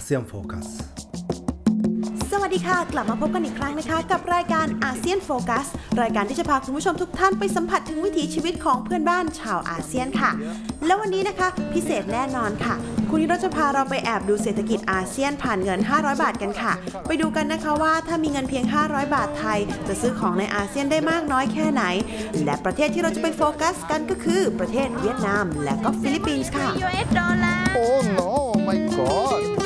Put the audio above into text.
เซียนโฟกัสสวัสดีค่ะกลับมาพบกันอีกครั้งนะคะกับรายการอาเซียนโฟกัสรายการที่จะพาคุณผู้ชมทุกท่านไปสัมผัสถึงวิถีชีวิตของเพื่อนบ้านชาวอาเซียนค่ะแล้ววันนี้นะคะพิเศษแน่นอนค่ะคุณนิโรจน์จะพาเราไปแอบดูเศรษฐกิจอาเซียนผ่านเงิน500 บาทกันค่ะไปดูกันนะคะว่าถ้ามีเงินเพียง500 บาทไทยจะซื้อของในอาเซียนได้มากน้อยแค่ไหนและประเทศที่เราจะไปโฟกัสกันก็คือประเทศเวียดนามและก็ฟิลิปปินส์ค่ะ Oh no, my God